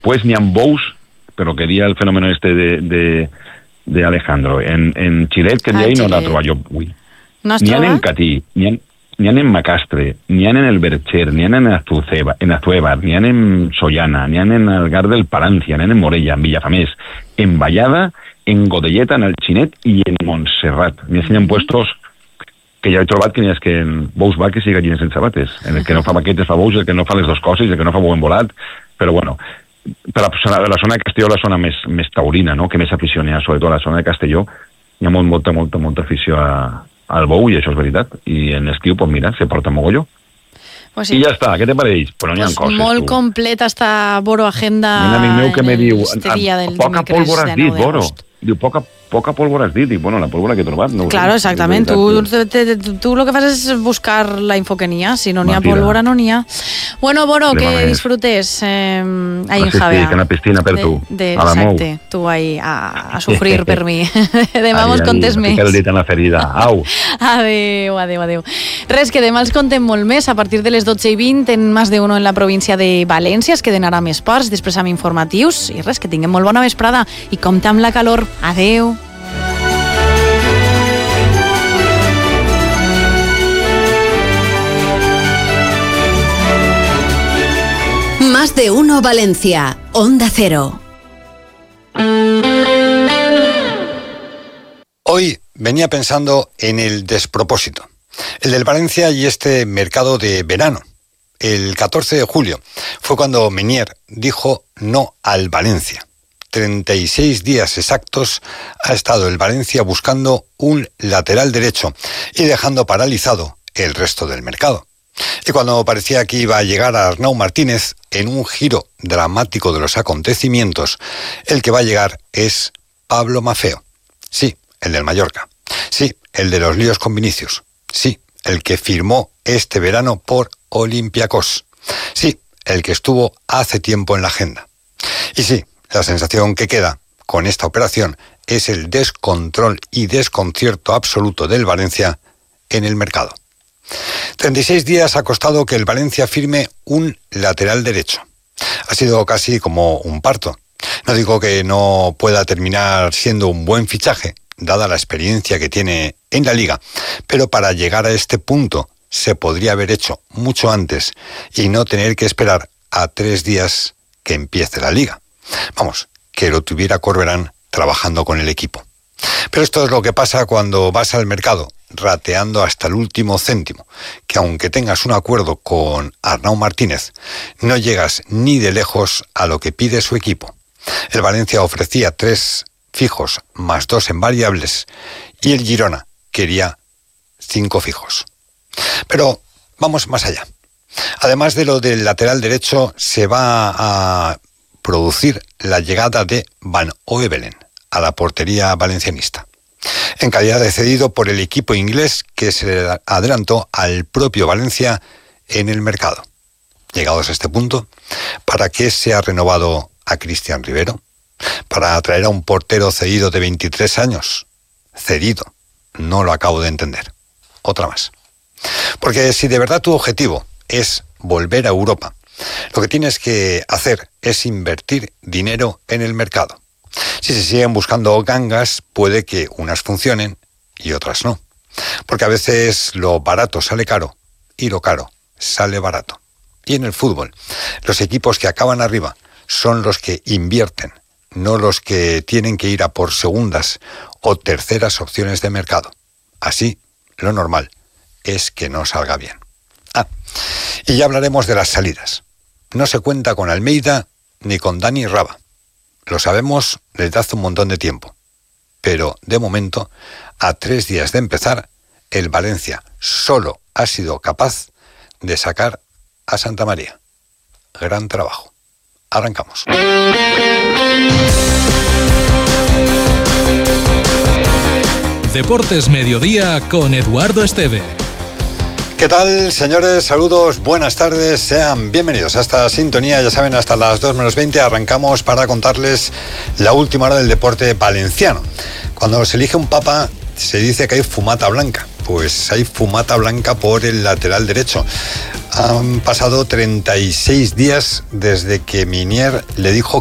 Pues n'hi ha bous, però queria el fenómeno de Alejandro. En Xilet, que n'hi ha no l'ha trobat jo avui. No has n'hi ha trobat? en Catí, n'hi ha en Macastre, n'hi ha en el Bercher, n'hi ha en Azuévar, n'hi ha en Sollana, n'hi ha en Algar del Palancia, n'hi ha en Morella, en Villafamés, en Vallada, en Godelleta, en el Xinet i en Montserrat. N'hi ha puestos que ja he trobat que n'hi ha que en bous vaques i gallines sense sabates. En el que no fa vaquetes fa bous, el que no fa les dues coses, el que no fa bou embolat. Però bueno, per la zona de Castelló, la zona més taurina, no? Que més afició n'hi ha, sobretot a la zona de Castelló, hi ha molta afició al bou, i això és veritat. I en l'estiu, pues mira, se porta mogolló. Pues sí. I ja està, què te pareix? Però n'hi ha coses, molt completa esta Boro agenda. Un amic meu que me diu, poca pólvora has dit, Boro. Diu, poca pólvora has dit. Dic, bueno, la pólvora que he trobat. No claro, exactament. Tu lo que fas és buscar la info que n'hi ha. Si no n'hi ha pólvora, no n'hi ha. Bueno, Boro, que disfrutes ahí en Javea. Que en la piscina per tu. Exacte, tu ahí a sufrir per mi. Demà mos contes-me. Fica el dit en la ferida. Au. Adéu. Res, que demà els contem molt més. A partir de les 12:20 en Más de Uno en la província de València. Es queden ara més parts, després amb informatius. I res, que tinguem molt bona vesprada. I compte amb la calor. Adéu. Más de Uno Valencia, Onda Cero. Hoy venía pensando en el despropósito, el del Valencia y este mercado de verano. El 14 de julio fue cuando Menier dijo no al Valencia. 36 días exactos ha estado el Valencia buscando un lateral derecho y dejando paralizado el resto del mercado. Y cuando parecía que iba a llegar a Arnau Martínez, en un giro dramático de los acontecimientos, el que va a llegar es Pablo Maffeo. Sí, el del Mallorca. Sí, el de los líos con Vinicius. Sí, el que firmó este verano por Olympiacos. Sí, el que estuvo hace tiempo en la agenda. Y sí, la sensación que queda con esta operación es el descontrol y desconcierto absoluto del Valencia en el mercado. 36 días ha costado que el Valencia firme un lateral derecho. Ha sido casi como un parto. No digo que no pueda terminar siendo un buen fichaje, dada la experiencia que tiene en la Liga, pero para llegar a este punto se podría haber hecho mucho antes y no tener que esperar a 3 días que empiece la Liga. Vamos, que lo tuviera Corberán trabajando con el equipo. Pero esto es lo que pasa cuando vas al mercado rateando hasta el último céntimo, que aunque tengas un acuerdo con Arnau Martínez, no llegas ni de lejos a lo que pide su equipo. El Valencia ofrecía 3 fijos más 2 en variables y el Girona quería 5 fijos. Pero vamos más allá. Además de lo del lateral derecho, se va a producir la llegada de Van Oevelen a la portería valencianista, en calidad de cedido por el equipo inglés que se adelantó al propio Valencia en el mercado. Llegados a este punto, ¿para qué se ha renovado a Cristian Rivero? ¿Para atraer a un portero cedido de 23 años? Cedido, no lo acabo de entender. Otra más. Porque si de verdad tu objetivo es volver a Europa, lo que tienes que hacer es invertir dinero en el mercado. Si se siguen buscando gangas, puede que unas funcionen y otras no. Porque a veces lo barato sale caro y lo caro sale barato. Y en el fútbol, los equipos que acaban arriba son los que invierten, no los que tienen que ir a por segundas o terceras opciones de mercado. Así, lo normal es que no salga bien. Y ya hablaremos de las salidas. No se cuenta con Almeida ni con Dani Raba. Lo sabemos desde hace un montón de tiempo. Pero, de momento, a 3 días de empezar, el Valencia solo ha sido capaz de sacar a Santa María. Gran trabajo. Arrancamos. Deportes Mediodía con Eduardo Esteve. ¿Qué tal, señores? Saludos, buenas tardes, sean bienvenidos a esta sintonía. Ya saben, hasta las 2 menos 20 arrancamos para contarles la última hora del deporte valenciano. Cuando se elige un papa, se dice que hay fumata blanca. Pues hay fumata blanca por el lateral derecho. Han pasado 36 días desde que Minier le dijo